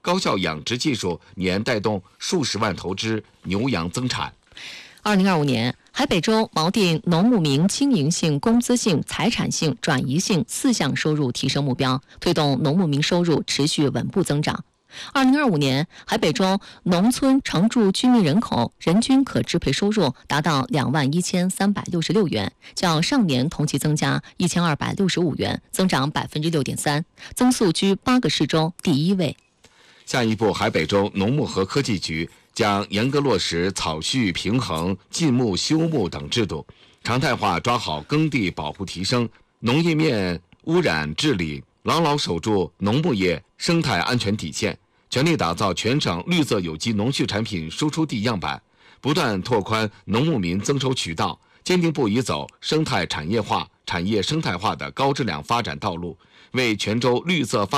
高效养殖技术年带动数十万头只牛羊增产。 2025年，海北州锚定农牧民经营性、工资性、财产性、转移性4项收入提升目标，推动农牧民收入持续稳步增长。2025年，海北州农村常住居民人口人均可支配收入达到21366元，较上年同期增加1265元，增长6.3%，增速居8个市州第1位。 下一步，海北州农牧和科技局将严格落实草序平衡、禁牧休牧等制度，常态化抓好耕地保护提升、农业面污染治理，牢牢守住农牧业生态安全底线，全力打造全省绿色有机农畜产品输出地样板，不断拓宽农牧民增收渠道，坚定不移走生态产业化、产业生态化的高质量发展道路，为全州绿色发展